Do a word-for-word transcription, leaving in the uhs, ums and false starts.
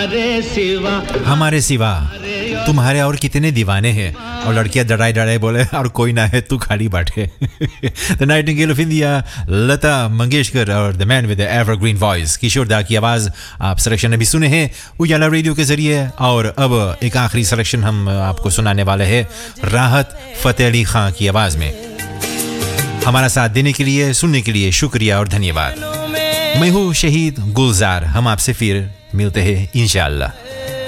हमारे सिवा हमारे सिवा तुम्हारे और कितने दीवाने हैं. और लड़कियां डराए डराए बोले और कोई ना है तू खाली बैठे. The Nightingale of India Lata Mangeshkar और the man with the evergreen voice किशोर दा की आवाज़ आप सिलेक्शन अभी सुने हैं उजाला रेडियो के जरिए. और अब एक आखिरी सिलेक्शन हम आपको सुनाने वाले हैं राहत फ़तेह अली खां की आवाज़ में. हमारा साथ देने के लिए सुनने के लिए शुक्रिया और धन्यवाद. मैं हूँ शहीद गुलजार. हम आपसे फिर मिलते हैं इंशाअल्लाह.